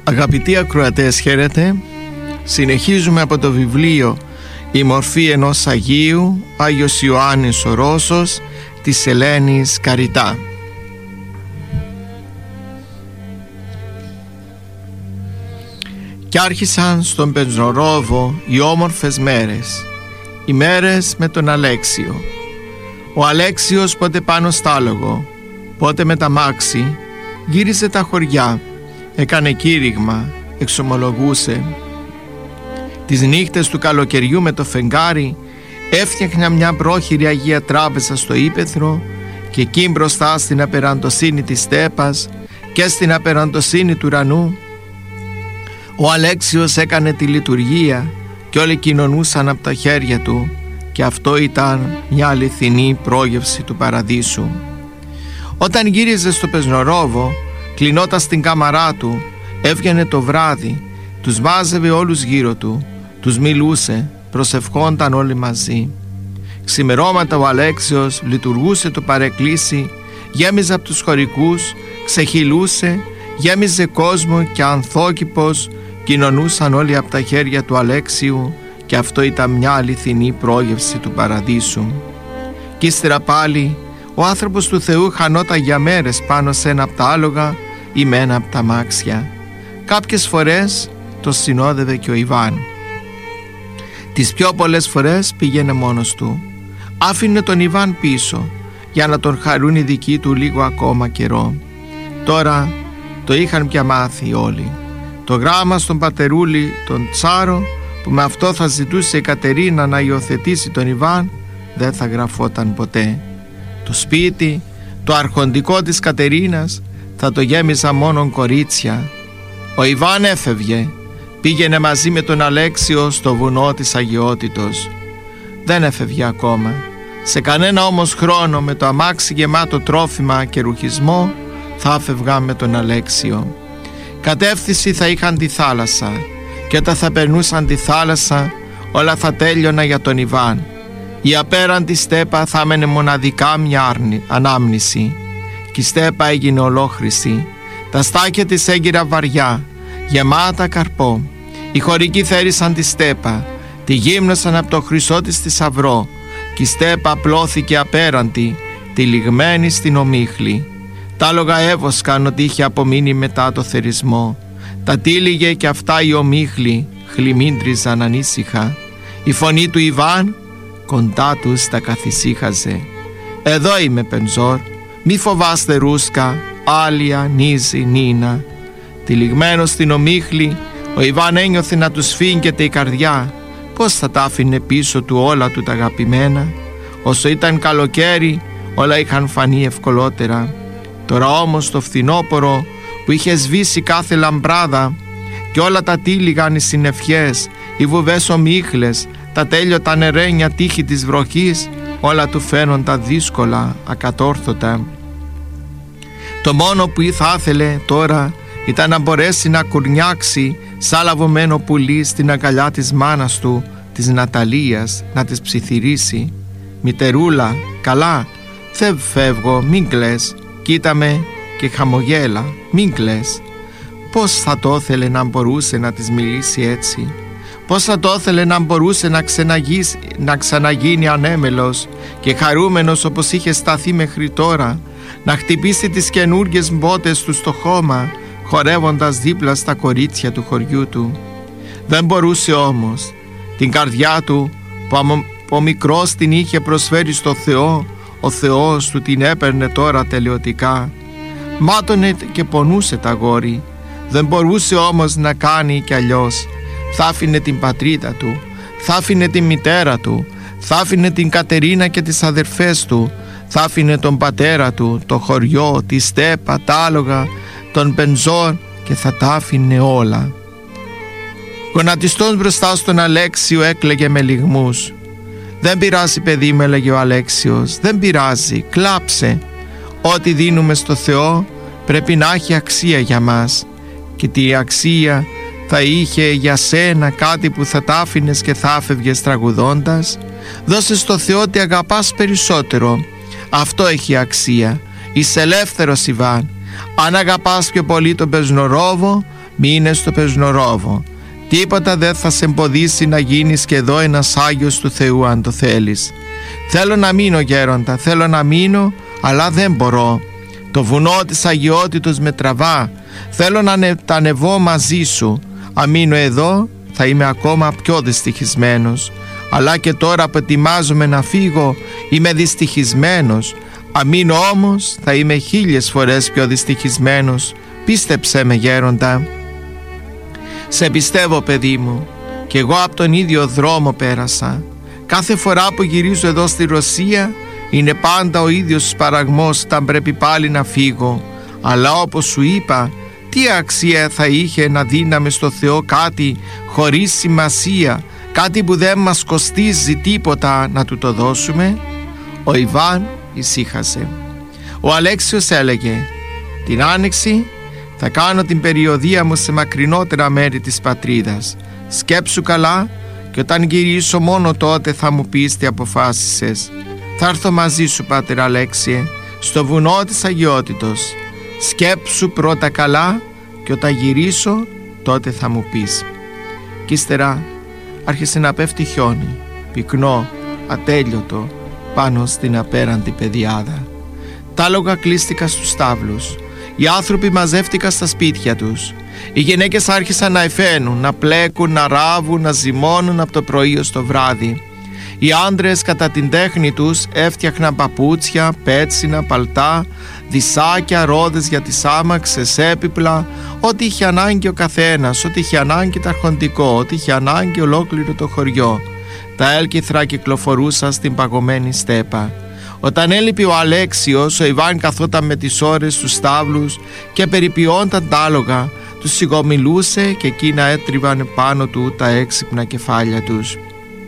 Αγαπητοί ακροατές, χαίρετε. Συνεχίζουμε από το βιβλίο «Η μορφή ενός Αγίου», Άγιος Ιωάννης ο Ρώσος, της Ελένης Καριτά. Κι άρχισαν στον Πεζνορόβο οι όμορφες μέρες, οι μέρες με τον Αλέξιο. Ο Αλέξιος πότε πάνω στάλογο, πότε με τα μάξι, γύριζε τα χωριά, έκανε κήρυγμα, εξομολογούσε. Τις νύχτες του καλοκαιριού με το φεγγάρι έφτιαχνα μια πρόχειρη Αγία Τράπεζα στο ύπαιθρο, και εκεί μπροστά στην απεραντοσύνη της στέπας και στην απεραντοσύνη του ουρανού ο Αλέξιος έκανε τη λειτουργία και όλοι κοινωνούσαν από τα χέρια του, και αυτό ήταν μια αληθινή πρόγευση του παραδείσου. Όταν γύριζε στο Πεζνορόβο, κλεινόταν στην κάμαρά του, έβγαινε το βράδυ, τους μάζευε όλους γύρω του, τους μιλούσε, προσευχόνταν όλοι μαζί. Ξημερώματα ο Αλέξιος λειτουργούσε το παρεκκλήσι, γέμιζε από τους χωρικούς, ξεχυλούσε, γέμιζε κόσμο και ανθόκηπος κοινωνούσαν όλοι από τα χέρια του Αλέξιου, και αυτό ήταν μια αληθινή πρόγευση του παραδείσου. Κι ύστερα πάλι ο άνθρωπος του Θεού χανόταν για μέρες πάνω σε ένα από τα άλογα ή με ένα από τα μάξια. Κάποιες φορές το συνόδευε και ο Ιβάν. Τις πιο πολλές φορές πήγαινε μόνος του. Άφηνε τον Ιβάν πίσω για να τον χαρούν οι δικοί του λίγο ακόμα καιρό. Τώρα το είχαν πια μάθει όλοι. Το γράμμα στον πατερούλη τον Τσάρο, που με αυτό θα ζητούσε η Κατερίνα να υιοθετήσει τον Ιβάν, δεν θα γραφόταν ποτέ. Το σπίτι, το αρχοντικό της Κατερίνας, θα το γέμιζα μόνον κορίτσια. Ο Ιβάν έφευγε, πήγαινε μαζί με τον Αλέξιο στο βουνό της Αγιότητος. Δεν έφευγε ακόμα. Σε κανένα όμως χρόνο, με το αμάξι γεμάτο τρόφιμα και ρουχισμό, θα έφευγα με τον Αλέξιο. Κατεύθυνση θα είχαν τη θάλασσα, και όταν θα περνούσαν τη θάλασσα όλα θα τέλειωνα για τον Ιβάν. Η απέραντη στέπα θα έμενε μοναδικά μια ανάμνηση, και η στέπα έγινε ολόχρηση. Τα στάκια της έγκυρα βαριά, γεμάτα καρπό. Οι χωρικοί θέρισαν τη στέπα, τη γύμνωσαν από το χρυσό της θησαυρό, και η στέπα απλώθηκε απέραντη, τυλιγμένη στην ομίχλη. Τα άλογα έβοσκαν ότι είχε απομείνει μετά το θερισμό. Τα τύλιγε και αυτά η ομίχλη, χλιμίντριζαν ανήσυχα. Η φωνή του Ιβάν κοντά τους τα καθησύχαζε. «Εδώ είμαι, Πενζόρ, μη φοβάστε Ρούσκα, Άλια, Νίζη, Νίνα». Τυλιγμένος στην ομίχλη, ο Ιβάν ένιωθε να του σφίγγεται η καρδιά. Πώς θα τα άφηνε πίσω του όλα του τα αγαπημένα? Όσο ήταν καλοκαίρι όλα είχαν φανεί ευκολότερα. Τώρα όμως το φθινόπωρο που είχε σβήσει κάθε λαμπράδα και όλα τα τύλιγαν οι συννεφιές, οι βουβές ομίχλες, τα τέλειωτα νερένια τείχη της βροχής, όλα του φαίνονταν δύσκολα, ακατόρθωτα. Το μόνο που θα ήθελε τώρα ήταν να μπορέσει να κουρνιάξει σαν λαβωμένο πουλί στην αγκαλιά της μάνας του, της Ναταλίας, να της ψιθυρίσει. «Μητερούλα, καλά, δεν φεύγω, μην κλαις, κοίτα με και χαμογέλα, μην κλαις». Πώς θα το ήθελε να μπορούσε να της μιλήσει έτσι. Πώς θα το ήθελε να μπορούσε να ξαναγίνει ανέμελος και χαρούμενος όπως είχε σταθεί μέχρι τώρα, να χτυπήσει τις καινούργιες μπότες του στο χώμα, χορεύοντας δίπλα στα κορίτσια του χωριού του. Δεν μπορούσε όμως. Την καρδιά του που από μικρός την είχε προσφέρει στο Θεό, ο Θεός του την έπαιρνε τώρα τελειωτικά. Μάτωνε και πονούσε τα αγόρι. Δεν μπορούσε όμως να κάνει κι αλλιώς. Θα άφηνε την πατρίδα του, θα άφηνε την μητέρα του, θα άφηνε την Κατερίνα και τις αδερφές του, θα άφηνε τον πατέρα του, το χωριό, τη στέπα, τα άλογα, τον Πενζόρ, και θα τα άφηνε όλα. Γονατιστός μπροστά στον Αλέξιο έκλαιγε με λυγμούς. «Δεν πειράζει, παιδί μου», έλεγε ο Αλέξιος, «δεν πειράζει, κλάψε. Ό,τι δίνουμε στο Θεό πρέπει να έχει αξία για μας, και τι αξία θα είχε για σένα κάτι που θα τα άφηνες και θα άφευγες τραγουδώντας? Δώσε στο Θεό ότι αγαπάς περισσότερο. Αυτό έχει αξία. Είσαι ελεύθερος, Ιβάν. Αν αγαπάς πιο πολύ τον Πεζνορόβο, Μείνε στο Πεζνορόβο. Τίποτα δεν θα σε εμποδίσει να γίνεις και εδώ ένας Άγιος του Θεού αν το θέλεις. Θέλω να μείνω, γέροντα, θέλω να μείνω, αλλά δεν μπορώ. Το βουνό της αγιότητος με τραβά. Θέλω να ανεβώ μαζί σου. Αν μείνω εδώ θα είμαι ακόμα πιο δυστυχισμένος. Αλλά και τώρα που ετοιμάζομαι να φύγω είμαι δυστυχισμένος. Αν μείνω όμως θα είμαι 1000 φορές πιο δυστυχισμένος. Πίστεψέ με, γέροντα. Σε πιστεύω, παιδί μου. Κι εγώ από τον ίδιο δρόμο πέρασα. Κάθε φορά που γυρίζω εδώ στη Ρωσία είναι πάντα ο ίδιος σπαραγμός όταν πρέπει πάλι να φύγω. Αλλά όπως σου είπα, τι αξία θα είχε να δίναμε στο Θεό κάτι χωρίς σημασία, κάτι που δεν μας κοστίζει τίποτα να του το δώσουμε? Ο Ιβάν ησύχασε. Ο Αλέξιος έλεγε: την Άνοιξη θα κάνω την περιοδεία μου σε μακρινότερα μέρη της πατρίδας. Σκέψου καλά και όταν γυρίσω μόνο τότε θα μου πεις τι αποφάσισες. Θα έρθω μαζί σου, Πάτερ Αλέξιε, στο βουνό της αγιότητος. Σκέψου πρώτα καλά και όταν γυρίσω τότε θα μου πεις. Κι ύστερα άρχισε να πέφτει χιόνι, πυκνό, ατέλειωτο, πάνω στην απέραντη πεδιάδα. Τα άλογα κλείστηκαν στους στάβλους. Οι άνθρωποι μαζεύτηκαν στα σπίτια τους. Οι γυναίκες άρχισαν να εφαίνουν, να πλέκουν, να ράβουν, να ζυμώνουν από το πρωί ως το βράδυ. Οι άντρες κατά την τέχνη τους έφτιαχναν παπούτσια, πέτσινα, παλτά, δισάκια, ρόδες για τις άμαξες, έπιπλα, ό,τι είχε ανάγκη ο καθένας, ό,τι είχε ανάγκη το αρχοντικό, ό,τι είχε ανάγκη ολόκληρο το χωριό. Τα έλκυθρα κυκλοφορούσαν στην παγωμένη στέπα. Όταν έλειπε ο Αλέξιος, ο Ιβάν καθόταν με τις ώρες στους στάβλους και περιποιόνταν τα άλογα, τους σιγομιλούσε και εκείνα έτριβαν πάνω του τα έξυπνα κεφάλια τους.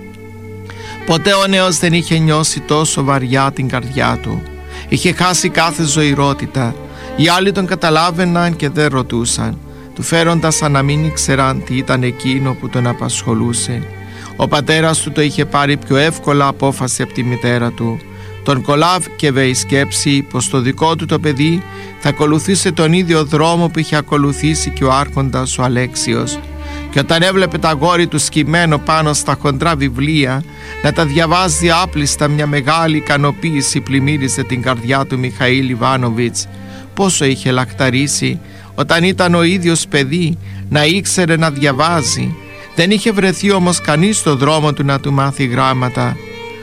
Ποτέ ο νέος δεν είχε νιώσει τόσο βαριά την καρδιά του. Είχε χάσει κάθε ζωηρότητα. Οι άλλοι τον καταλάβαιναν και δεν ρωτούσαν, του φέρονταν σαν να μην ήξεραν τι ήταν εκείνο που τον απασχολούσε. Ο πατέρας του το είχε πάρει πιο εύκολα απόφαση από τη μητέρα του. Τον κολάβκευε η σκέψη πως το δικό του το παιδί θα ακολουθήσει τον ίδιο δρόμο που είχε ακολουθήσει και ο άρχοντας ο Αλέξιος. Και όταν έβλεπε τα αγόρι του σκυμμένο πάνω στα χοντρά βιβλία να τα διαβάζει άπλιστα, μια μεγάλη ικανοποίηση πλημμύριζε την καρδιά του Μιχαήλ Ιβάνοβιτς. Πόσο είχε λαχταρίσει όταν ήταν ο ίδιος παιδί να ήξερε να διαβάζει. Δεν είχε βρεθεί όμως κανείς στο δρόμο του να του μάθει γράμματα.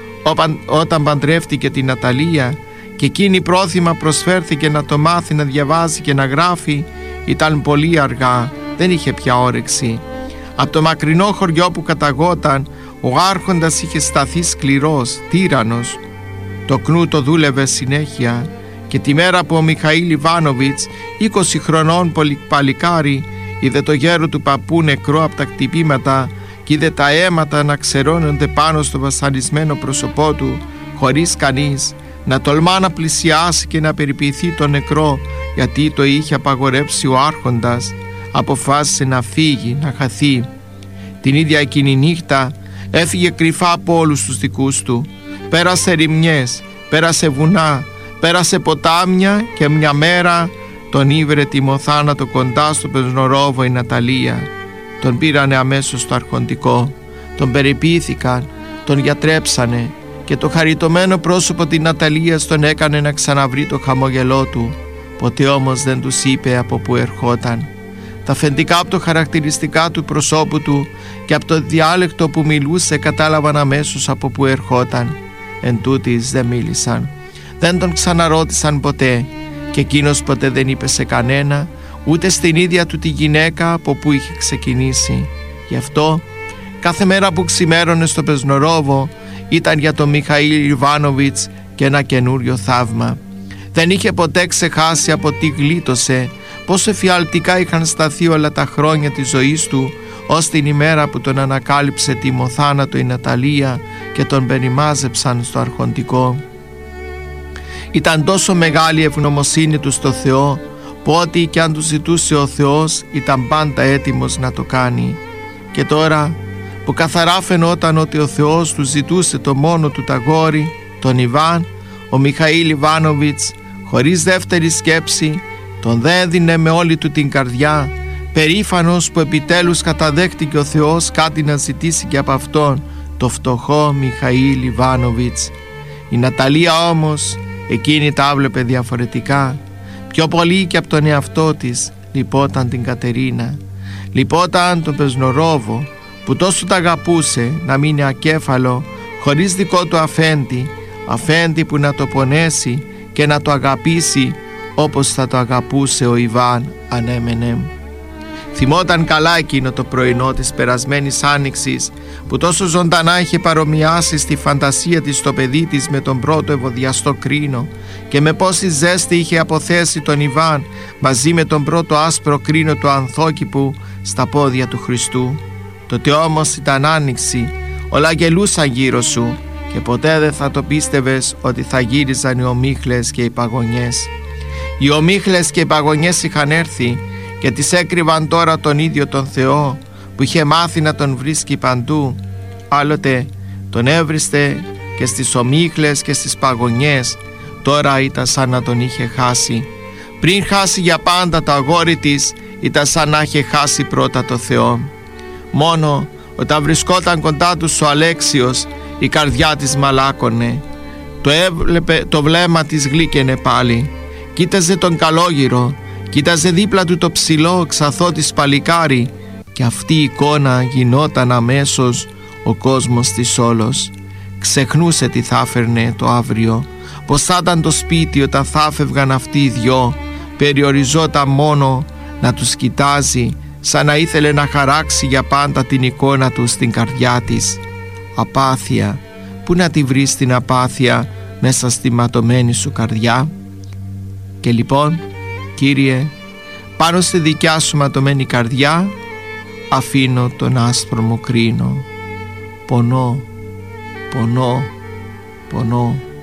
Όταν παντρεύτηκε την Ναταλία και εκείνη πρόθυμα προσφέρθηκε να το μάθει να διαβάζει και να γράφει, ήταν πολύ αργά, δεν είχε πια όρεξη. Από το μακρινό χωριό που καταγόταν, ο άρχοντας είχε σταθεί σκληρός, τύραννος. Το κνού το δούλευε συνέχεια και τη μέρα που ο Μιχαήλ Ιβάνοβιτς, 20 χρονών παλικάρι, είδε το γέρο του παππού νεκρό από τα χτυπήματα και είδε τα αίματα να ξερώνονται πάνω στο βασανισμένο πρόσωπό του, χωρίς κανείς να τολμά να πλησιάσει και να περιποιηθεί το νεκρό, γιατί το είχε απαγορεύσει ο άρχοντας, αποφάσισε να φύγει, να χαθεί. Την ίδια εκείνη νύχτα έφυγε κρυφά από όλους τους δικούς του. Πέρασε ρημιές, πέρασε βουνά, πέρασε ποτάμια και μια μέρα τον ήβρε τιμοθάνατο κοντά στο Πεζνορόβο η Ναταλία. Τον πήρανε αμέσως στο αρχοντικό, τον περιποιήθηκαν, τον γιατρέψανε και το χαριτωμένο πρόσωπο της Ναταλίας τον έκανε να ξαναβρει το χαμογελό του. Ποτέ όμως δεν τους είπε από πού ερχόταν. Τα αφεντικά από το χαρακτηριστικά του προσώπου του και από το διάλεκτο που μιλούσε κατάλαβαν αμέσως από πού ερχόταν. Εν τούτοις δεν μίλησαν. Δεν τον ξαναρώτησαν ποτέ και εκείνος ποτέ δεν είπε σε κανένα, ούτε στην ίδια του τη γυναίκα από που είχε ξεκινήσει. Γι' αυτό κάθε μέρα που ξημέρωνε στο Πεζνορόβο ήταν για τον Μιχαήλ Ιβάνοβιτς και ένα καινούριο θαύμα. Δεν είχε ποτέ ξεχάσει από τι γλίτωσε, πόσο εφιαλτικά είχαν σταθεί όλα τα χρόνια της ζωής του, ως την ημέρα που τον ανακάλυψε τιμοθάνατο η Ναταλία και τον περιμάζεψαν στο αρχοντικό. Ήταν τόσο μεγάλη η ευγνωμοσύνη του στο Θεό, που ό,τι και αν του ζητούσε ο Θεός ήταν πάντα έτοιμος να το κάνει. Και τώρα που καθαρά φαινόταν ότι ο Θεός του ζητούσε το μόνο του ταγόρι, τον Ιβάν, ο Μιχαήλ Ιβάνοβιτς, χωρίς δεύτερη σκέψη, τον δέδινε με όλη του την καρδιά, περήφανος που επιτέλους καταδέχτηκε ο Θεός κάτι να ζητήσει και από αυτόν, το φτωχό Μιχαήλ Ιβάνοβιτς. Η Ναταλία όμως, εκείνη τα έβλεπε διαφορετικά. Πιο πολύ και από τον εαυτό της λυπόταν την Κατερίνα. Λυπόταν τον Πεζνορόβο που τόσο τα αγαπούσε να μείνει ακέφαλο, χωρίς δικό του αφέντη που να το πονέσει και να το αγαπήσει όπως θα το αγαπούσε ο Ιβάν αν έμενε. Θυμόταν καλά εκείνο το πρωινό της περασμένης άνοιξης που τόσο ζωντανά είχε παρομοιάσει στη φαντασία της το παιδί της με τον πρώτο ευωδιαστό κρίνο και με πόση ζέστη είχε αποθέσει τον Ιβάν μαζί με τον πρώτο άσπρο κρίνο του ανθόκηπου στα πόδια του Χριστού. Τότε όμως ήταν άνοιξη, όλα γελούσαν γύρω σου και ποτέ δεν θα το πίστευες ότι θα γύριζαν οι ομίχλες και οι παγωνιές. Οι ομίχλες και οι παγωνιές είχαν έρθει και τις έκρυβαν τώρα τον ίδιο τον Θεό που είχε μάθει να τον βρίσκει παντού. Άλλοτε τον έβριστε και στις ομίχλες και στις παγωνιές, τώρα ήταν σαν να τον είχε χάσει. Πριν χάσει για πάντα το αγόρι της, ήταν σαν να είχε χάσει πρώτα το Θεό. Μόνο όταν βρισκόταν κοντά τους ο Αλέξιος, η καρδιά της μαλάκωνε. Το βλέμμα της γλύκαινε πάλι. Κοίταζε τον καλόγυρο, κοίταζε δίπλα του το ψηλό ξαθό της παλικάρι και αυτή η εικόνα γινόταν αμέσως ο κόσμος της όλος. Ξεχνούσε τι θα έφερνε το αύριο, πως θα ήταν το σπίτι όταν θα φεύγαν αυτοί οι δυο. Περιοριζόταν μόνο να τους κοιτάζει, σαν να ήθελε να χαράξει για πάντα την εικόνα του στην καρδιά της. Απάθεια, πού να τη βρεις την απάθεια μέσα στη ματωμένη σου καρδιά? Και λοιπόν, Κύριε, πάνω στη δικιά σου ματωμένη καρδιά αφήνω τον άσπρο μου κρίνο. Πονώ, πονώ, πονώ.